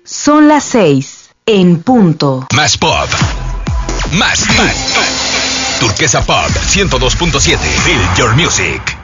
Son las 6 en punto. Más pop. Más tú. Turquesa Pop 102.7. Feel your music.